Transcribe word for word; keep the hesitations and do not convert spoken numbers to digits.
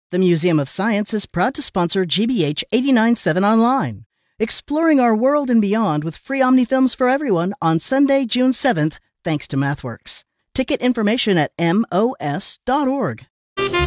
The Museum of Science is proud to sponsor G B H eighty-nine point seven Online, exploring our world and beyond with free OmniFilms for everyone on Sunday, June seventh, thanks to MathWorks. Ticket information at M O S dot org.